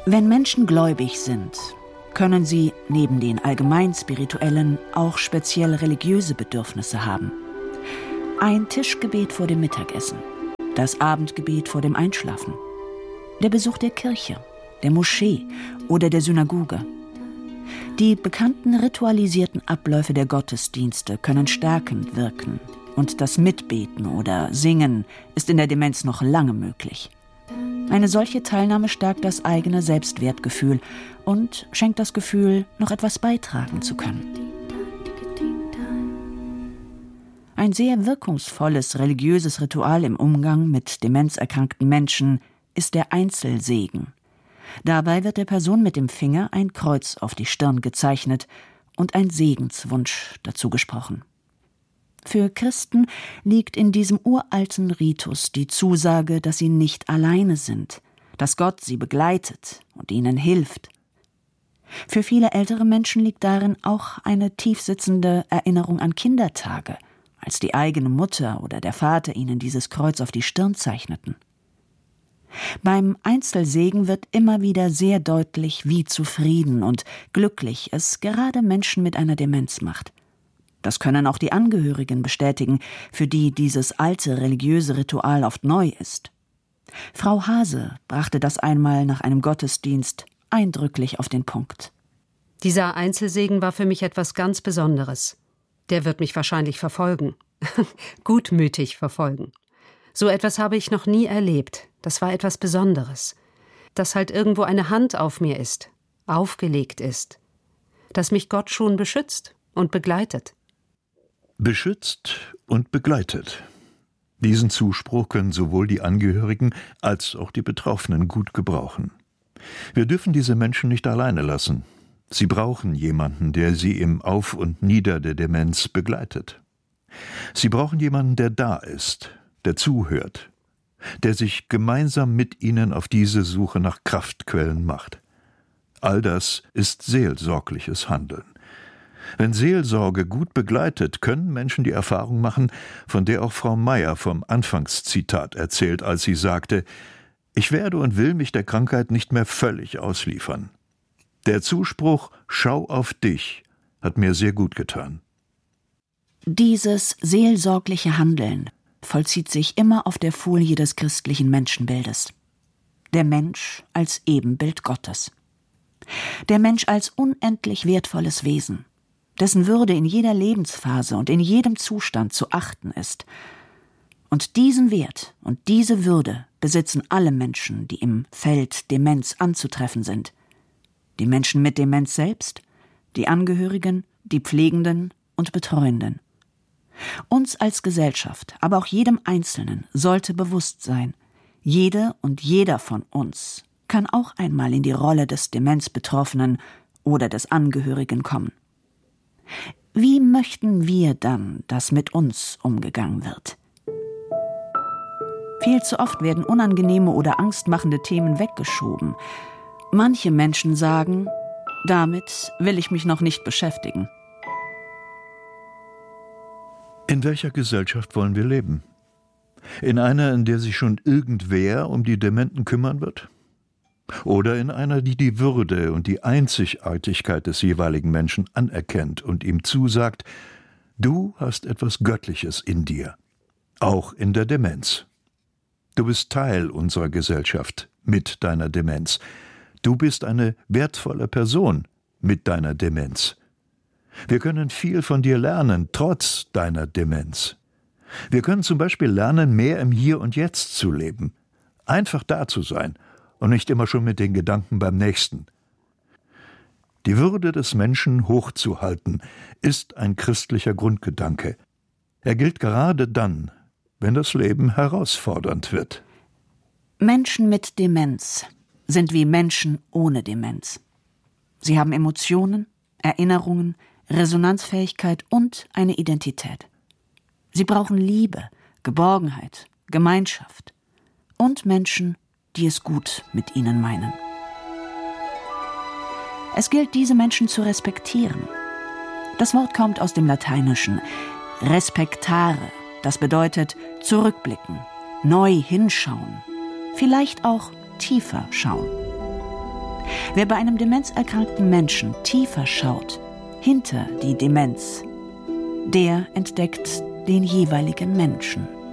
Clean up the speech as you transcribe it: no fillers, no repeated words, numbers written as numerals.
Wenn Menschen gläubig sind, können sie neben den allgemein spirituellen auch speziell religiöse Bedürfnisse haben. Ein Tischgebet vor dem Mittagessen, das Abendgebet vor dem Einschlafen, der Besuch der Kirche, der Moschee oder der Synagoge. Die bekannten ritualisierten Abläufe der Gottesdienste können stärkend wirken und das Mitbeten oder Singen ist in der Demenz noch lange möglich. Eine solche Teilnahme stärkt das eigene Selbstwertgefühl und schenkt das Gefühl, noch etwas beitragen zu können. Ein sehr wirkungsvolles religiöses Ritual im Umgang mit demenzerkrankten Menschen ist der Einzelsegen. Dabei wird der Person mit dem Finger ein Kreuz auf die Stirn gezeichnet und ein Segenswunsch dazu gesprochen. Für Christen liegt in diesem uralten Ritus die Zusage, dass sie nicht alleine sind, dass Gott sie begleitet und ihnen hilft. Für viele ältere Menschen liegt darin auch eine tiefsitzende Erinnerung an Kindertage, als die eigene Mutter oder der Vater ihnen dieses Kreuz auf die Stirn zeichneten. Beim Einzelsegen wird immer wieder sehr deutlich, wie zufrieden und glücklich es gerade Menschen mit einer Demenz macht. Das können auch die Angehörigen bestätigen, für die dieses alte religiöse Ritual oft neu ist. Frau Hase brachte das einmal nach einem Gottesdienst eindrücklich auf den Punkt. Dieser Einzelsegen war für mich etwas ganz Besonderes. Der wird mich wahrscheinlich verfolgen. Gutmütig verfolgen. So etwas habe ich noch nie erlebt. Das war etwas Besonderes. Dass halt irgendwo eine Hand auf mir ist, aufgelegt ist. Dass mich Gott schon beschützt und begleitet. Beschützt und begleitet. Diesen Zuspruch können sowohl die Angehörigen als auch die Betroffenen gut gebrauchen. Wir dürfen diese Menschen nicht alleine lassen. Sie brauchen jemanden, der sie im Auf und Nieder der Demenz begleitet. Sie brauchen jemanden, der da ist, der zuhört, der sich gemeinsam mit ihnen auf diese Suche nach Kraftquellen macht. All das ist seelsorgliches Handeln. Wenn Seelsorge gut begleitet, können Menschen die Erfahrung machen, von der auch Frau Meier vom Anfangszitat erzählt, als sie sagte: Ich werde und will mich der Krankheit nicht mehr völlig ausliefern. Der Zuspruch »Schau auf dich« hat mir sehr gut getan. Dieses seelsorgliche Handeln vollzieht sich immer auf der Folie des christlichen Menschenbildes. Der Mensch als Ebenbild Gottes. Der Mensch als unendlich wertvolles Wesen, dessen Würde in jeder Lebensphase und in jedem Zustand zu achten ist. Und diesen Wert und diese Würde besitzen alle Menschen, die im Feld Demenz anzutreffen sind. Die Menschen mit Demenz selbst, die Angehörigen, die Pflegenden und Betreuenden. Uns als Gesellschaft, aber auch jedem Einzelnen sollte bewusst sein, jede und jeder von uns kann auch einmal in die Rolle des Demenzbetroffenen oder des Angehörigen kommen. Wie möchten wir dann, dass mit uns umgegangen wird? Viel zu oft werden unangenehme oder angstmachende Themen weggeschoben. Manche Menschen sagen, damit will ich mich noch nicht beschäftigen. In welcher Gesellschaft wollen wir leben? In einer, in der sich schon irgendwer um die Dementen kümmern wird? Oder in einer, die die Würde und die Einzigartigkeit des jeweiligen Menschen anerkennt und ihm zusagt, du hast etwas Göttliches in dir, auch in der Demenz. Du bist Teil unserer Gesellschaft mit deiner Demenz. Du bist eine wertvolle Person mit deiner Demenz. Wir können viel von dir lernen, trotz deiner Demenz. Wir können zum Beispiel lernen, mehr im Hier und Jetzt zu leben, einfach da zu sein und nicht immer schon mit den Gedanken beim Nächsten. Die Würde des Menschen hochzuhalten, ist ein christlicher Grundgedanke. Er gilt gerade dann, wenn das Leben herausfordernd wird. Menschen mit Demenz sind wie Menschen ohne Demenz. Sie haben Emotionen, Erinnerungen, Resonanzfähigkeit und eine Identität. Sie brauchen Liebe, Geborgenheit, Gemeinschaft und Menschen, die es gut mit ihnen meinen. Es gilt, diese Menschen zu respektieren. Das Wort kommt aus dem Lateinischen respectare, das bedeutet zurückblicken, neu hinschauen, vielleicht auch tiefer schauen. Wer bei einem demenzerkrankten Menschen tiefer schaut, hinter die Demenz, der entdeckt den jeweiligen Menschen.